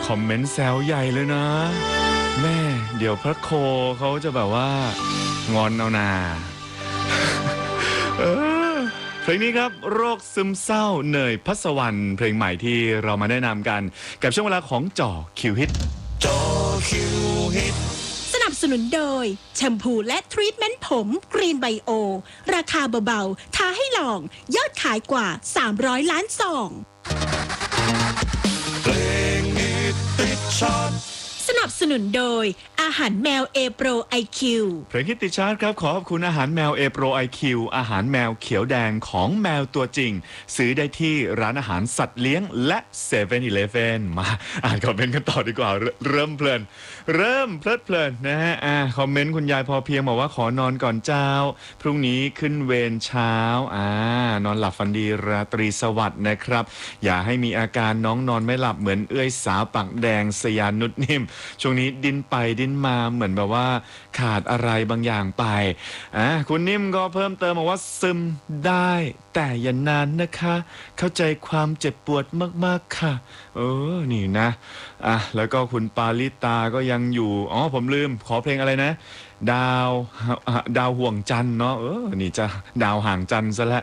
คอมเมนต์แซวใหญ่เลยนะแม่เดี๋ยวพระโคเขาจะแบบว่างอนเอานาเพลงนี้ครับโรคซึมเศร้าเนยพัสวรรณเพลงใหม่ที่เรามาแนะนำกันกับช่วงเวลาของจ่อคิวฮิตจ่อคิวฮิตสนับสนุนโดยแชมพูและทรีทเมนต์ผมกรีนไบโอราคาเบาๆท้าให้ลองยอดขายกว่า300 ล้านซองเพลงฮิตติดชาร์ตสนับสนุนโดยอาหารแมว A Pro IQ เพลงฮิตติดชาร์ตครับขอบคุณอาหารแมว A Pro IQ อาหารแมวเขียวแดงของแมวตัวจริงซื้อได้ที่ร้านอาหารสัตว์เลี้ยงและ7-Eleven มาอ่านคอมเมนต์กันต่อดีกว่าเริ่มเพลิดเพลินนะฮะคอมเมนต์คุณยายพอเพียงบอกว่าขอนอนก่อนเจ้าพรุ่งนี้ขึ้นเวรเช้านอนหลับฝันดีราตรีสวัสดิ์นะครับอย่าให้มีอาการน้องนอนไม่หลับเหมือนเอื้อยสาวปากแดงสยานุชนิ่มช่วงนี้ดิ้นไปดิ้นมาเหมือนแบบว่าขาดอะไรบางอย่างไปคุณนิ่มก็เพิ่มเติมบอกว่าซึมได้แต่อย่านานนะคะเข้าใจความเจ็บปวดมากๆค่ะนี่นะแล้วก็คุณปาลิตาก็ยังอยู่ผมลืมขอเพลงอะไรนะดาวห่วงจันทร์เนาะนี่จะดาวห่างจันทร์ซะแล้ว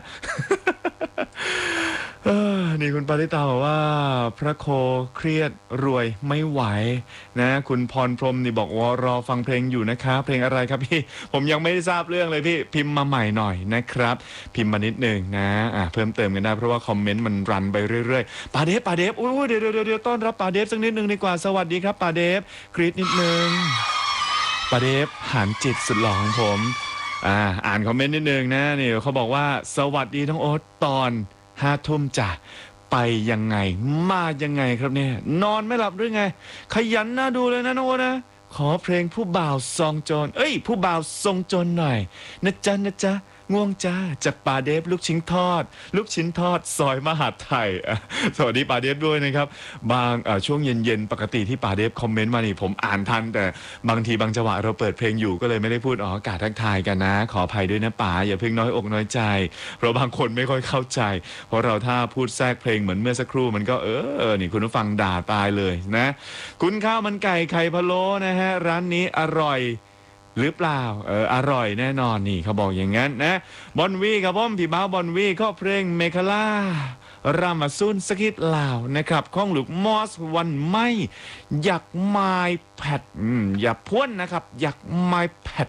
นี่คุณปาริตาบอกว่าพระโคเครียดรวยไม่ไหวนะคุณพรพรหมนี่บอกว่ารอฟังเพลงอยู่นะคะเพลงอะไรครับพี่ผมยังไม่ได้ทราบเรื่องเลยพี่พิมพ์มาใหม่หน่อยนะครับพิมพ์มานิดนึงนะเพิ่มเติมกันได้เพราะว่าคอมเมนต์มันรันไปเรื่อยๆปาเดฟเดี๋ยวต้อนรับปาเดฟสักนิดนึงดีกว่าสวัสดีครับปาเดฟกรี๊ดนิดนึงปาเดฟหานจิตสุดหล่อของผมอ่านคอมเมนต์นิดนึงนะนี่เขาบอกว่าสวัสดีทั้งโอ๊ตตอน5 ทุ่มจ้ะไปยังไงมายังไงครับเนี่ยนอนไม่หลับหรือไงขยันน่าดูเลยนะน้องโอ๊ตนะขอเพลงผู้บ่าวทรงโจรผู้บ่าวทรงโจรหน่อยนะจ๊ะง่วงจ้าจากป่าเดฟลูกชิ้นทอดซอยมหาดไทยสวัสดีป่าเดฟด้วยนะครับบางช่วงเย็นๆปกติที่ป่าเดฟคอมเมนต์มานี่ผมอ่านทันแต่บางทีบางจังหวะเราเปิดเพลงอยู่ก็เลยไม่ได้พูดอากาศทักทายกันนะขออภัยด้วยนะป่าอย่าเพิ่งน้อยอกน้อยใจเพราะบางคนไม่ค่อยเข้าใจเพราะเราถ้าพูดแทรกเพลงเหมือนเมื่อสักครู่มันก็นี่คุณผู้ฟังด่าตายเลยนะคุณข้าวมันไก่ไข่พะโล้นะฮะร้านนี้อร่อยหรือเปล่าอร่อยแน่นอนนี่เขาบอกอย่างนั้นนะบอนวีครับผมพี่บ้าบอนวีก็เพลงเมคาล่ารามาซุนสกิดลาวนะครับข้องหลุกมอสวันไม่อยากไม้แพดอย่าพ่นนะครับอยากไม้แพด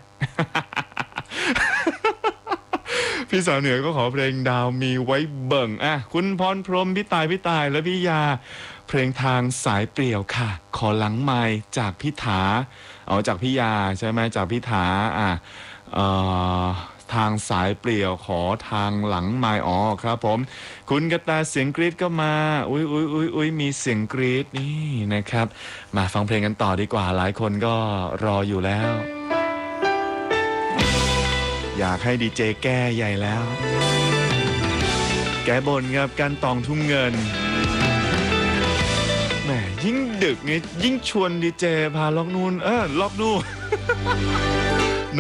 พี่สาวเหนือก็ขอเพลงดาวมีไว้เบิ่งคุณพรพรหมพี่ตายและพี่ยาเพลงทางสายเปลี่ยวค่ะขอหลังไมค์จากพี่ถาจากพี่ยาใช่ไหมจากพี่ถาทางสายเปลี่ยวขอทางหลังไมค์ครับผมคุณกระแตเสียงกรี๊ดก็มาอุ้ยมีเสียงกรี๊ดนี่นะครับมาฟังเพลงกันต่อดีกว่าหลายคนก็รออยู่แล้วอยากให้ดีเจแก้ใหญ่แล้วแก้บนครับการตองทุ่งเงินแหมยิ่งดึกนี่ยิ่งชวนดีเจพาล็อกนู่นล็อกนู่น